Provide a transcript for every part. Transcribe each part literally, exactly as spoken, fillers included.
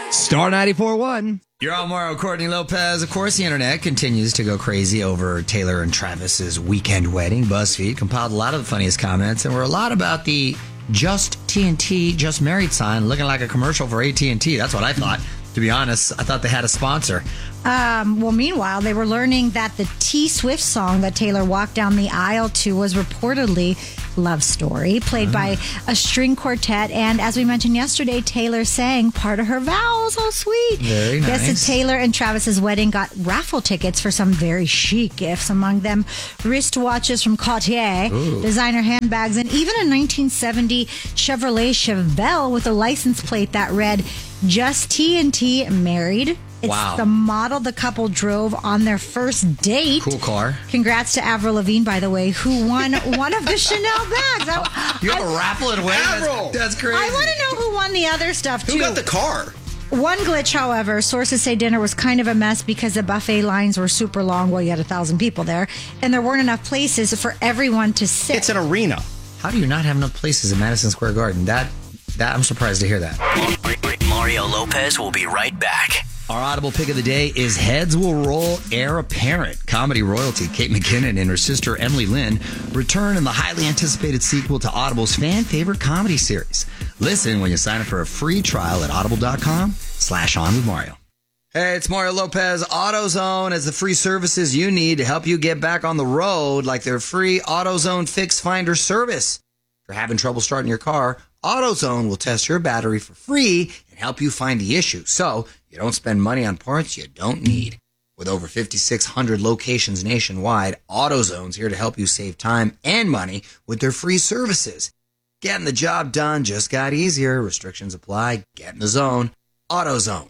Star ninety-four point one. You're on Mario Courtney Lopez. Of course, the internet continues to go crazy over Taylor and Travis's weekend wedding. BuzzFeed compiled a lot of the funniest comments, and were a lot about the Just T N T, Just Married sign looking like a commercial for A T and T. That's what I thought. To be honest, I thought they had a sponsor. Um, well, meanwhile, they were learning that the T Swift song that Taylor walked down the aisle to was reportedly Love Story, played oh. by a string quartet. And as we mentioned yesterday, Taylor sang part of her vows. Oh, sweet. Very nice. Yes, so Taylor and Travis's wedding got raffle tickets for some very chic gifts, among them wristwatches from Cartier, Ooh. designer handbags, and even a nineteen seventy Chevrolet Chevelle with a license plate that read, Just T N T Married. It's wow. the model the couple drove on their first date. Cool car. Congrats to Avril Lavigne, by the way, who won one of the Chanel bags. I, you have a raffle and win? Avril! That's, that's crazy. I want to know who won the other stuff, too. Who got the car? One glitch, however, sources say dinner was kind of a mess because the buffet lines were super long. Well, you had a thousand people there, and there weren't enough places for everyone to sit. It's an arena. How do you not have enough places in Madison Square Garden? That, that I'm surprised to hear that. Mario Lopez will be right back. Our Audible pick of the day is Heads Will Roll Heir Apparent. Comedy royalty Kate McKinnon and her sister Emily Lynn return in the highly anticipated sequel to Audible's fan favorite comedy series. Listen when you sign up for a free trial at audible.com slash on with Mario. Hey, it's Mario Lopez. AutoZone has the free services you need to help you get back on the road, like their free AutoZone Fix Finder service. If you're having trouble starting your car, AutoZone will test your battery for free and help you find the issue, so you don't spend money on parts you don't need. With over fifty-six hundred locations nationwide, AutoZone's here to help you save time and money with their free services. Getting the job done just got easier. Restrictions apply. Get in the zone. AutoZone.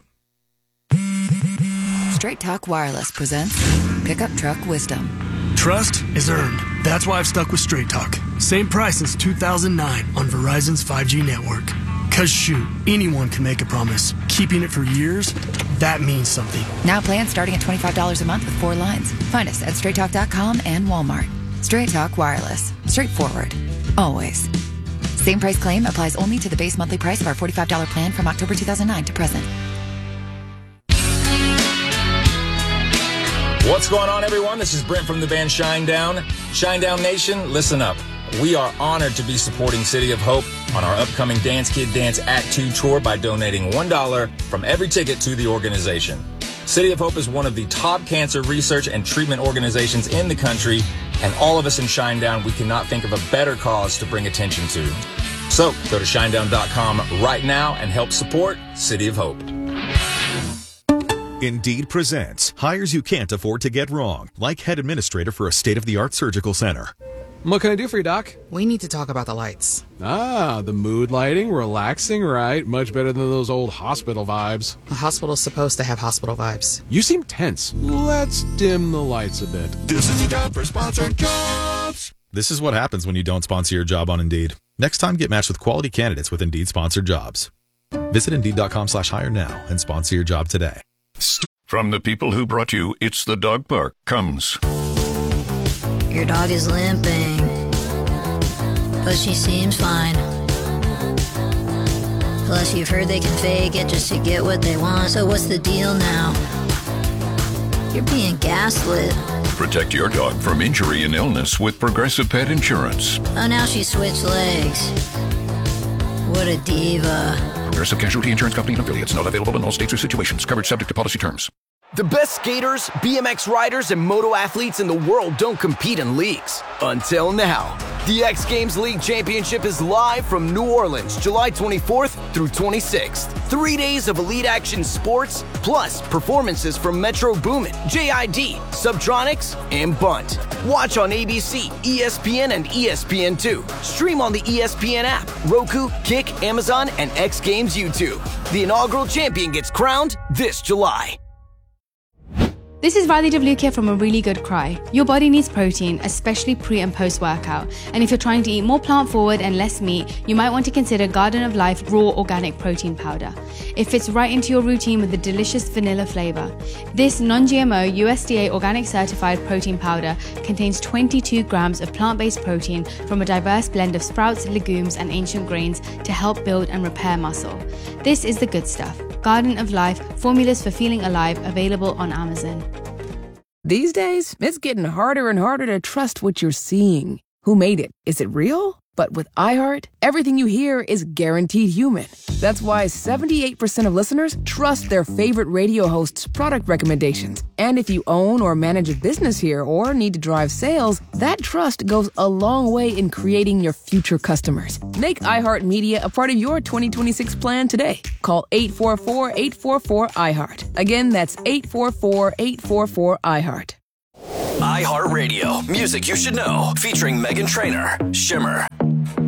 Straight Talk Wireless presents Pickup Truck Wisdom. Trust is earned. That's why I've stuck with Straight Talk. Same price since two thousand nine on Verizon's five G network. Cause shoot, anyone can make a promise. Keeping it for years, that means something. Now plans starting at twenty-five dollars a month with four lines. Find us at straight talk dot com and Walmart. Straight Talk Wireless. Straightforward. Always. Same price claim applies only to the base monthly price of our forty-five dollars plan from October two thousand nine to present. What's going on, everyone? This is Brent from the band Shinedown. Shinedown Nation, listen up. We are honored to be supporting City of Hope on our upcoming Dance Kid Dance Act two tour by donating one dollar from every ticket to the organization. City of Hope is one of the top cancer research and treatment organizations in the country, and all of us in Shinedown, we cannot think of a better cause to bring attention to. So go to shinedown dot com right now and help support City of Hope. Indeed presents hires you can't afford to get wrong, like head administrator for a state-of-the-art surgical center. What can I do for you, Doc? We need to talk about the lights. Ah, the mood lighting, relaxing, right? Much better than those old hospital vibes. A hospital's supposed to have hospital vibes. You seem tense. Let's dim the lights a bit. This is your time for sponsored jobs. This is what happens when you don't sponsor your job on Indeed. Next time, get matched with quality candidates with Indeed sponsored jobs. Visit Indeed dot com slash hire now and sponsor your job today. From the people who brought you It's the Dog Park comes. Your dog is limping, but she seems fine. Plus you've heard they can fake it just to get what they want. So what's the deal now? You're being gaslit. Protect your dog from injury and illness with Progressive Pet Insurance. Oh, now she switched legs. What a diva. Progressive Casualty Insurance Company and affiliates. Not available in all states or situations. Coverage subject to policy terms. The best skaters, B M X riders, and moto athletes in the world don't compete in leagues. Until now. The X Games League Championship is live from New Orleans, July twenty-fourth through twenty-sixth. Three days of elite action sports, plus performances from Metro Boomin, J I D, Subtronics, and Bunt. Watch on A B C, E S P N, and E S P N two. Stream on the E S P N app, Roku, Kick, Amazon, and X Games YouTube. The inaugural champion gets crowned this July. This is Riley DeVluke from A Really Good Cry. Your body needs protein, especially pre and post workout. And if you're trying to eat more plant forward and less meat, you might want to consider Garden of Life Raw Organic Protein Powder. It fits right into your routine with a delicious vanilla flavor. This non-G M O U S D A organic certified protein powder contains twenty-two grams of plant-based protein from a diverse blend of sprouts, legumes, and ancient grains to help build and repair muscle. This is the good stuff. Garden of Life, Formulas for Feeling Alive, available on Amazon. These days, it's getting harder and harder to trust what you're seeing. Who made it? Is it real? But with iHeart, everything you hear is guaranteed human. That's why seventy-eight percent of listeners trust their favorite radio hosts' product recommendations. And if you own or manage a business here or need to drive sales, that trust goes a long way in creating your future customers. Make iHeartMedia a part of your twenty twenty-six plan today. Call eight four four, eight four four, iHeart. Again, that's eight four four, eight four four, iHeart. iHeartRadio, music you should know, featuring Meghan Trainor, Shimmer.